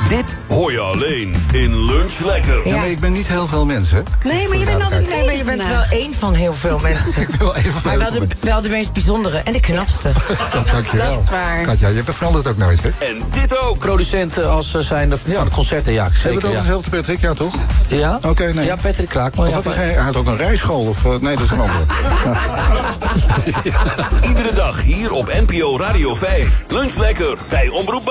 Dit hoor je alleen in Lunch Lekker. Ja, maar ik ben niet heel veel mensen. Nee, maar je bent altijd Nee, maar je bent wel één van heel veel mensen. Ik ben wel even Maar wel de meest bijzondere en de knapste. Dankjewel. Dat is waar. Katja, je verandert ook nooit, hè? En dit ook. Producenten als zijnde van de concerten, ja, Hebben we zeker. het over Ja. dezelfde Patrick? Ja, toch? Ja? Oké, nee. Ja, Patrick Kraakman. Of Ja, had hij had ook een rijschool, of... nee, dat is een andere. Iedere dag hier op NPO Radio 5. Lunch Lekker bij Omroep